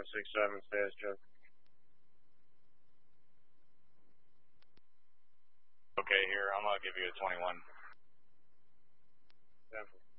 167, stay as Jeff. Okay, here, I'm going to give you a 21. 10.